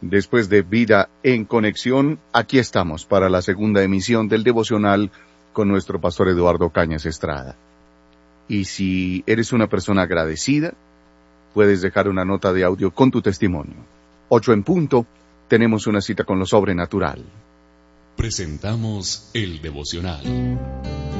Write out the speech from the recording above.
Después de Vida en Conexión, aquí estamos para la segunda emisión del devocional con nuestro pastor Eduardo Cañas Estrada. Y si eres una persona agradecida, puedes dejar una nota de audio con tu testimonio. 8 en punto, tenemos una cita con lo sobrenatural. Presentamos el devocional.